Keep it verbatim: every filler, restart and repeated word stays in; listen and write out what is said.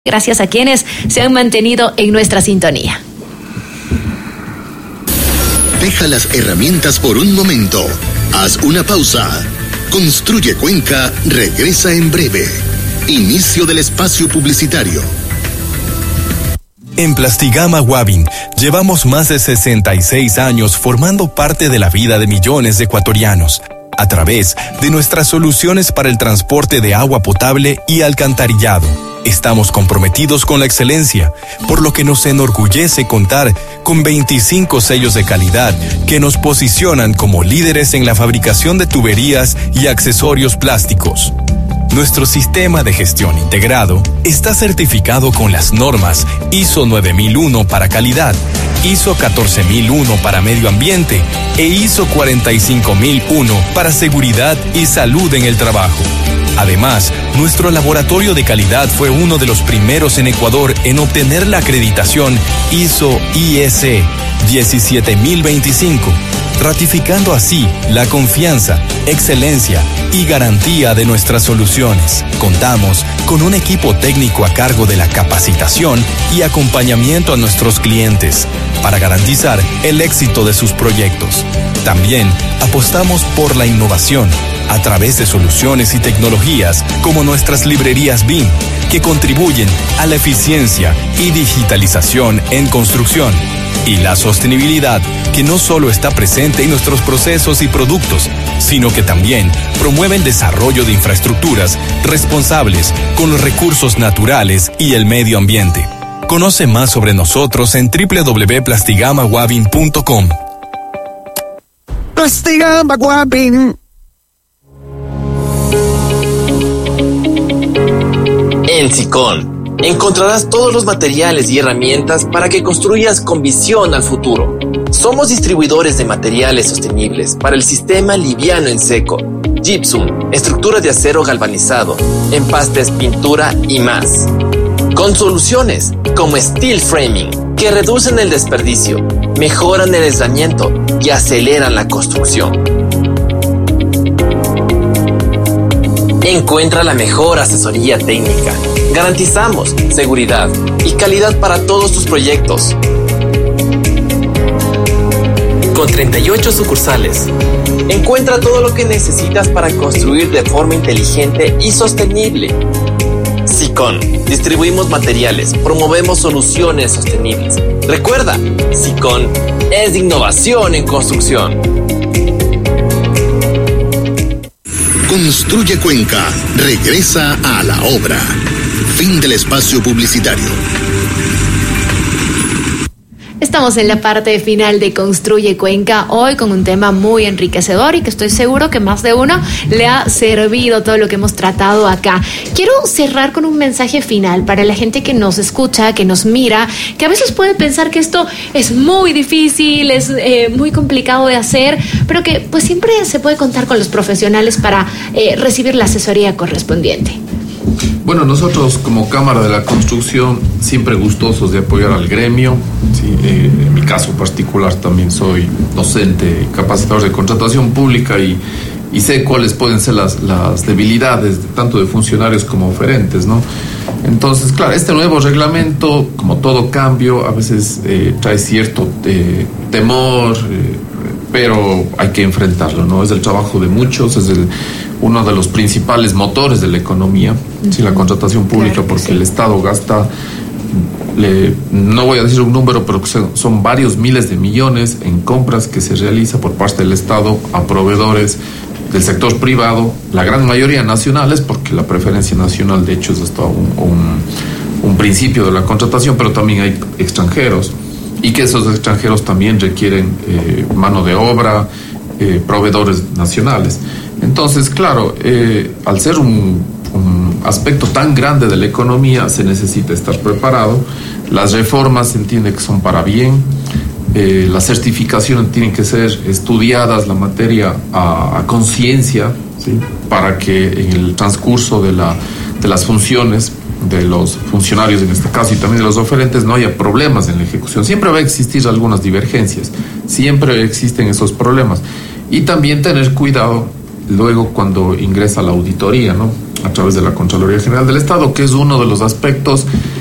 Gracias a quienes se han mantenido en nuestra sintonía. Deja las herramientas por un momento. Haz una pausa. Construye Cuenca regresa en breve. Inicio del espacio publicitario. En Plastigama Guavin llevamos más de sesenta y seis años formando parte de la vida de millones de ecuatorianos a través de nuestras soluciones para el transporte de agua potable y alcantarillado. Estamos comprometidos con la excelencia, por lo que nos enorgullece contar con veinticinco sellos de calidad que nos posicionan como líderes en la fabricación de tuberías y accesorios plásticos. Nuestro sistema de gestión integrado está certificado con las normas I S O nueve mil uno para calidad, I S O catorce mil uno para medio ambiente e I S O cuarenta y cinco mil uno para seguridad y salud en el trabajo. Además, nuestro laboratorio de calidad fue uno de los primeros en Ecuador en obtener la acreditación I S O I S diecisiete mil veinticinco, ratificando así la confianza, excelencia y garantía de nuestras soluciones. Contamos con un equipo técnico a cargo de la capacitación y acompañamiento a nuestros clientes para garantizar el éxito de sus proyectos. También apostamos por la innovación a través de soluciones y tecnologías como nuestras librerías B I M, que contribuyen a la eficiencia y digitalización en construcción, y la sostenibilidad, que no solo está presente en nuestros procesos y productos, sino que también promueve el desarrollo de infraestructuras responsables con los recursos naturales y el medio ambiente. Conoce más sobre nosotros en doble u doble u doble u punto plastigama guavin punto com. Plastigama Guavin. En Sicón encontrarás todos los materiales y herramientas para que construyas con visión al futuro. Somos distribuidores de materiales sostenibles para el sistema liviano en seco, gypsum, estructuras de acero galvanizado, empastes, pintura y más. Con soluciones como Steel Framing, que reducen el desperdicio, mejoran el aislamiento y aceleran la construcción. Encuentra la mejor asesoría técnica. Garantizamos seguridad y calidad para todos tus proyectos. Con treinta y ocho sucursales, encuentra todo lo que necesitas para construir de forma inteligente y sostenible. Sicón, distribuimos materiales, promovemos soluciones sostenibles. Recuerda, Sicón es innovación en construcción. Construye Cuenca regresa a la obra. Fin del espacio publicitario. Estamos en la parte final de Construye Cuenca, hoy con un tema muy enriquecedor y que estoy seguro que más de uno le ha servido todo lo que hemos tratado acá. Quiero cerrar con un mensaje final para la gente que nos escucha, que nos mira, que a veces puede pensar que esto es muy difícil, es eh, muy complicado de hacer, pero que pues siempre se puede contar con los profesionales para eh, recibir la asesoría correspondiente. Bueno, nosotros como Cámara de la Construcción siempre gustosos de apoyar al gremio. Sí, eh, en mi caso particular también soy docente y capacitador de contratación pública y, y sé cuáles pueden ser las, las debilidades tanto de funcionarios como oferentes, ¿no? Entonces, claro, este nuevo reglamento, como todo cambio, a veces eh, trae cierto eh, temor, eh, pero hay que enfrentarlo, ¿no? Es el trabajo de muchos, es el uno de los principales motores de la economía, uh-huh. sí, la contratación pública, claro, porque sí. El Estado gasta, le, no voy a decir un número, pero son, son varios miles de millones en compras que se realiza por parte del Estado a proveedores del sector privado, la gran mayoría nacionales, porque la preferencia nacional de hecho es hasta un, un, un principio de la contratación, pero también hay extranjeros, y que esos extranjeros también requieren eh, mano de obra, eh, proveedores nacionales. Entonces, claro, eh, al ser un, un aspecto tan grande de la economía, se necesita estar preparado. Las reformas se entiende que son para bien. Eh, las certificaciones tienen que ser estudiadas, la materia a, a conciencia, ¿sí? Para que en el transcurso de, la, de las funciones de los funcionarios en este caso y también de los oferentes no haya problemas en la ejecución. Siempre va a existir algunas divergencias, siempre existen esos problemas. Y también tener cuidado luego cuando ingresa la auditoría, ¿no? a través de la Contraloría General del Estado, que es uno de los aspectos